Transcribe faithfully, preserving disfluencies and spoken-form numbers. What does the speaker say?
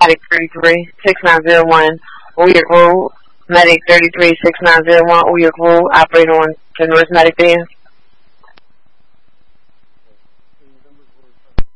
Medic thirty-three, six nine zero one, Oyuk Road. Medic thirty-three, six nine zero one, Oyuk Road. Operator on the North Medic there.